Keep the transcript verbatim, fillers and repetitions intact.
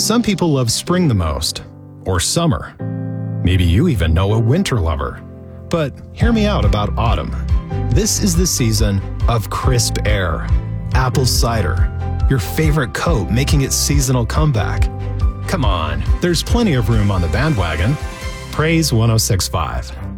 Some people love spring the most, or summer. Maybe you even know a winter lover. But hear me out about autumn. This is the season of crisp air, apple cider, your favorite Coke making its seasonal comeback. Come on, there's plenty of room on the bandwagon. Praise one oh six point five.